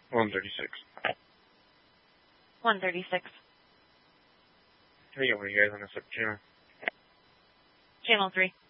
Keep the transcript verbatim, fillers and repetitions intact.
one thirty-six. one thirty-six. Hey, what are you guys on the sub channel? Channel three.